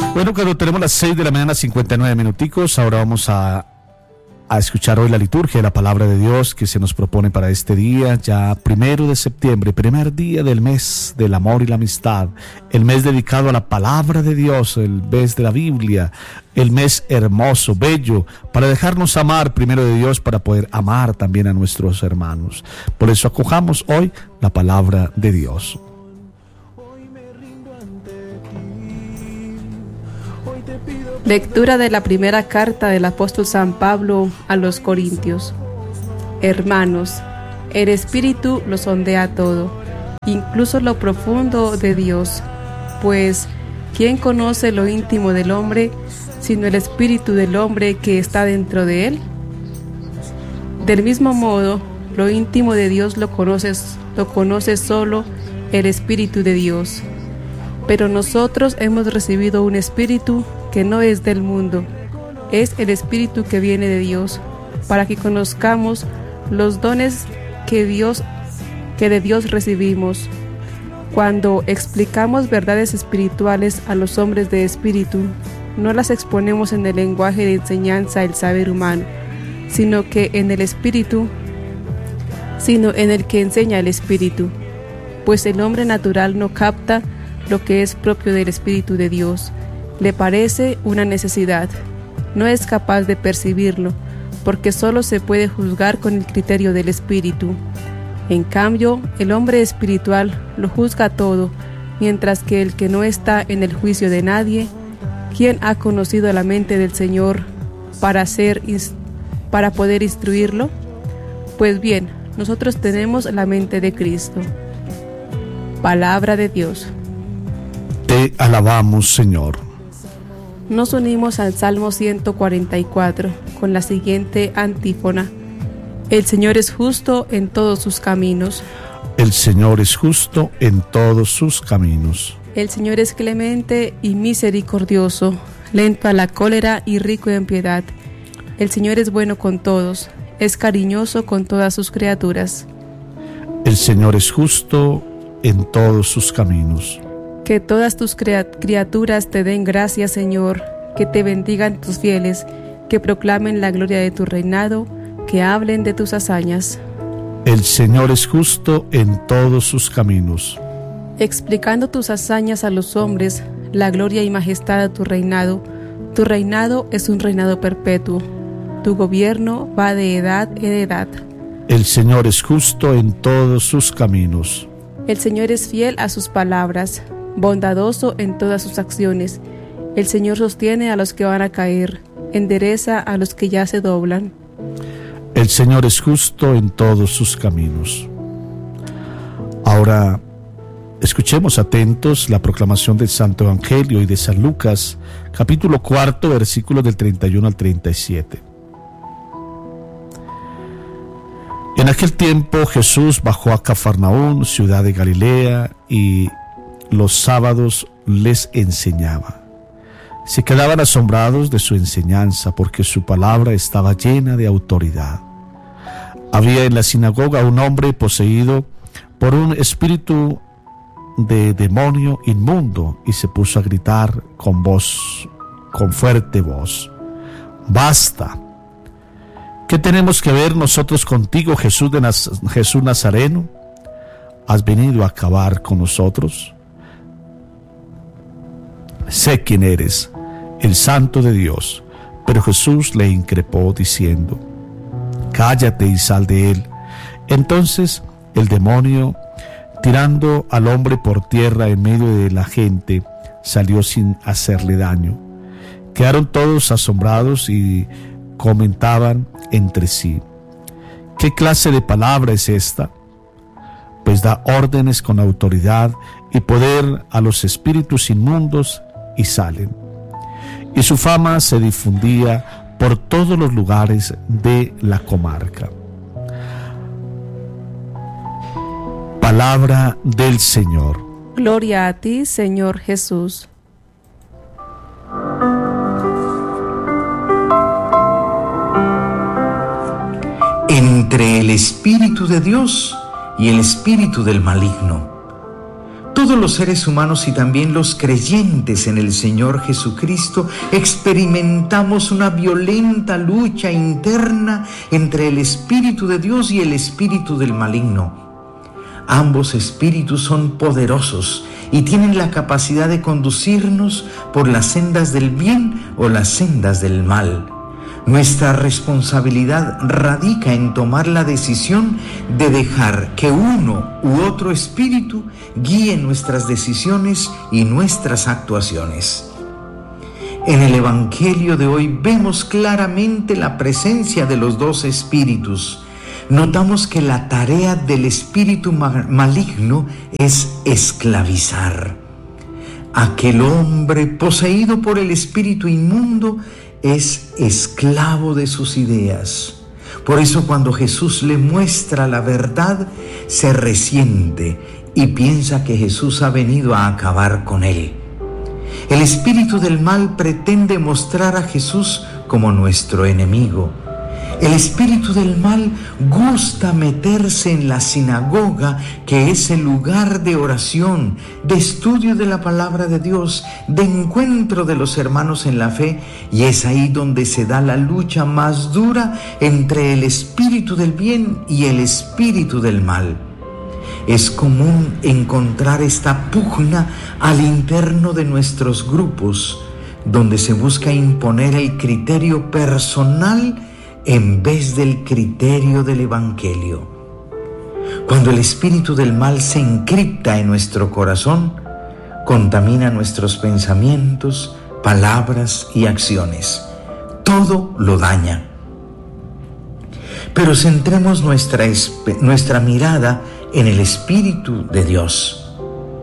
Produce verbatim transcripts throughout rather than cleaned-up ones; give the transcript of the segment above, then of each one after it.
Bueno, cuando tenemos las seis de la mañana, cincuenta y nueve minuticos, ahora vamos a, a escuchar hoy la liturgia de la palabra de Dios que se nos propone para este día, ya primero de septiembre, primer día del mes del amor y la amistad, el mes dedicado a la palabra de Dios, el mes de la Biblia, el mes hermoso, bello, para dejarnos amar primero de Dios, para poder amar también a nuestros hermanos. Por eso acojamos hoy la palabra de Dios. Lectura de la primera carta del apóstol San Pablo a los Corintios. Hermanos, el Espíritu lo sondea todo, incluso lo profundo de Dios, pues ¿quién conoce lo íntimo del hombre, sino el Espíritu del hombre que está dentro de él? Del mismo modo, lo íntimo de Dios lo conoce, lo conoce solo el Espíritu de Dios. Pero nosotros hemos recibido un Espíritu que no es del mundo, es el Espíritu que viene de Dios, para que conozcamos los dones que Dios, que de Dios recibimos. Cuando explicamos verdades espirituales a los hombres de espíritu, no las exponemos en el lenguaje de enseñanza del saber humano, sino que en el Espíritu, sino en el que enseña el Espíritu, pues el hombre natural no capta lo que es propio del Espíritu de Dios. Le parece una necesidad, no es capaz de percibirlo, porque solo se puede juzgar con el criterio del Espíritu. En cambio, el hombre espiritual lo juzga todo, mientras que el que no está en el juicio de nadie, ¿quién ha conocido la mente del Señor para, ser, para poder instruirlo? Pues bien, nosotros tenemos la mente de Cristo. Palabra de Dios. Te alabamos, Señor. Nos unimos al Salmo ciento cuarenta y cuatro con la siguiente antífona. El Señor es justo en todos sus caminos. El Señor es justo en todos sus caminos. El Señor es clemente y misericordioso, lento a la cólera y rico en piedad. El Señor es bueno con todos, es cariñoso con todas sus criaturas. El Señor es justo en todos sus caminos. Que todas tus criaturas te den gracias, Señor, que te bendigan tus fieles, que proclamen la gloria de tu reinado, que hablen de tus hazañas. El Señor es justo en todos sus caminos. Explicando tus hazañas a los hombres, la gloria y majestad de tu reinado. Tu reinado es un reinado perpetuo. Tu gobierno va de edad en edad. El Señor es justo en todos sus caminos. El Señor es fiel a sus palabras, bondadoso en todas sus acciones. El Señor sostiene a los que van a caer, endereza a los que ya se doblan. El Señor es justo en todos sus caminos. Ahora, escuchemos atentos la proclamación del Santo Evangelio y de San Lucas, capítulo cuarto, versículos del treinta y uno al treinta y siete. En aquel tiempo Jesús bajó a Cafarnaún, ciudad de Galilea, y los sábados les enseñaba. Se quedaban asombrados de su enseñanza, porque su palabra estaba llena de autoridad. Había en la sinagoga un hombre poseído por un espíritu de demonio inmundo, y se puso a gritar con voz, con fuerte voz: ¡Basta! ¿Qué tenemos que ver nosotros contigo, Jesús de Naz- Jesús Nazareno? ¿Has venido a acabar con nosotros? Sé quién eres, el Santo de Dios. Pero Jesús le increpó diciendo: cállate y sal de él. Entonces el demonio, tirando al hombre por tierra en medio de la gente, salió sin hacerle daño. Quedaron todos asombrados y comentaban entre sí: ¿qué clase de palabra es esta? Pues da órdenes con autoridad y poder a los espíritus inmundos, y salen. Y su fama se difundía por todos los lugares de la comarca. Palabra del Señor. Gloria a ti, Señor Jesús. Entre el Espíritu de Dios y el espíritu del maligno. Todos los seres humanos y también los creyentes en el Señor Jesucristo experimentamos una violenta lucha interna entre el Espíritu de Dios y el espíritu del maligno. Ambos espíritus son poderosos y tienen la capacidad de conducirnos por las sendas del bien o las sendas del mal. Nuestra responsabilidad radica en tomar la decisión de dejar que uno u otro espíritu guíe nuestras decisiones y nuestras actuaciones. En el Evangelio de hoy vemos claramente la presencia de los dos espíritus. Notamos que la tarea del espíritu maligno es esclavizar. Aquel hombre poseído por el espíritu inmundo es esclavo de sus ideas. Por eso cuando Jesús le muestra la verdad, se resiente y piensa que Jesús ha venido a acabar con él. El espíritu del mal pretende mostrar a Jesús como nuestro enemigo. El espíritu del mal gusta meterse en la sinagoga, que es el lugar de oración, de estudio de la palabra de Dios, de encuentro de los hermanos en la fe, y es ahí donde se da la lucha más dura entre el espíritu del bien y el espíritu del mal. Es común encontrar esta pugna al interno de nuestros grupos, donde se busca imponer el criterio personal en vez del criterio del Evangelio. Cuando el espíritu del mal se encripta en nuestro corazón, contamina nuestros pensamientos, palabras y acciones. Todo lo daña. Pero centremos nuestra, nuestra mirada en el Espíritu de Dios.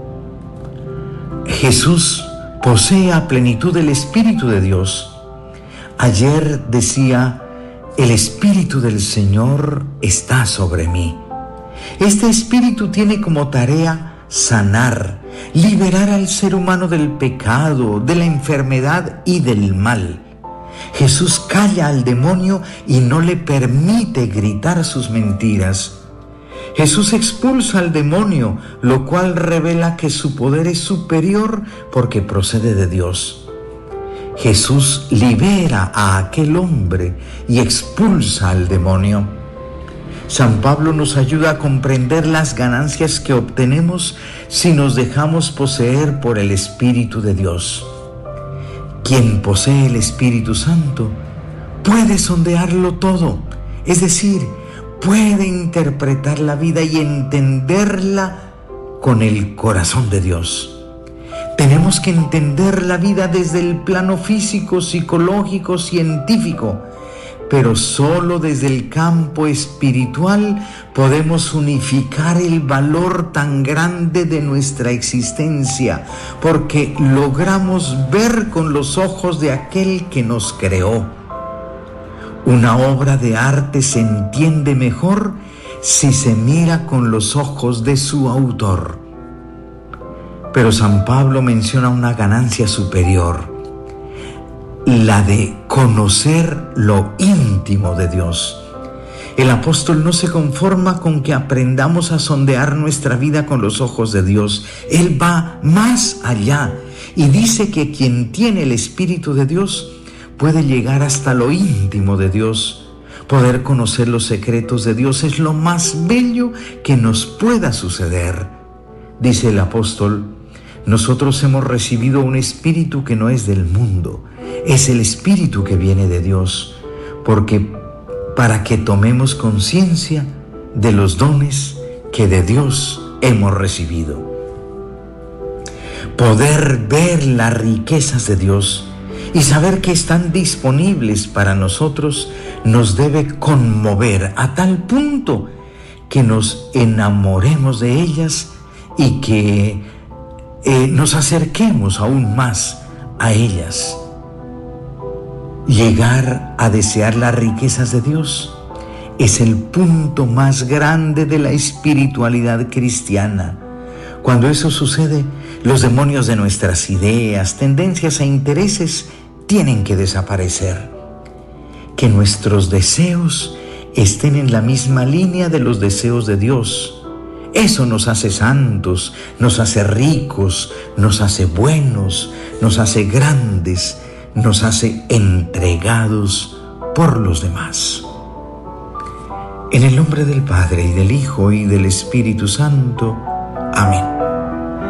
Jesús posee a plenitud el Espíritu de Dios. Ayer decía: el Espíritu del Señor está sobre mí. Este Espíritu tiene como tarea sanar, liberar al ser humano del pecado, de la enfermedad y del mal. Jesús calla al demonio y no le permite gritar sus mentiras. Jesús expulsa al demonio, lo cual revela que su poder es superior porque procede de Dios. Jesús libera a aquel hombre y expulsa al demonio. San Pablo nos ayuda a comprender las ganancias que obtenemos si nos dejamos poseer por el Espíritu de Dios. Quien posee el Espíritu Santo puede sondearlo todo, es decir, puede interpretar la vida y entenderla con el corazón de Dios. Tenemos que entender la vida desde el plano físico, psicológico, científico, pero solo desde el campo espiritual podemos unificar el valor tan grande de nuestra existencia, porque logramos ver con los ojos de aquel que nos creó. Una obra de arte se entiende mejor si se mira con los ojos de su autor. Pero San Pablo menciona una ganancia superior, la de conocer lo íntimo de Dios. El apóstol no se conforma con que aprendamos a sondear nuestra vida con los ojos de Dios. Él va más allá y dice que quien tiene el Espíritu de Dios puede llegar hasta lo íntimo de Dios. Poder conocer los secretos de Dios es lo más bello que nos pueda suceder. Dice el apóstol: nosotros hemos recibido un espíritu que no es del mundo, es el espíritu que viene de Dios, porque para que tomemos conciencia de los dones que de Dios hemos recibido. Poder ver las riquezas de Dios y saber que están disponibles para nosotros nos debe conmover a tal punto que nos enamoremos de ellas y que Eh, nos acerquemos aún más a ellas. Llegar a desear las riquezas de Dios es el punto más grande de la espiritualidad cristiana. Cuando eso sucede, los demonios de nuestras ideas, tendencias e intereses tienen que desaparecer. Que nuestros deseos estén en la misma línea de los deseos de Dios. Eso nos hace santos, nos hace ricos, nos hace buenos, nos hace grandes, nos hace entregados por los demás. En el nombre del Padre, y del Hijo, y del Espíritu Santo. Amén.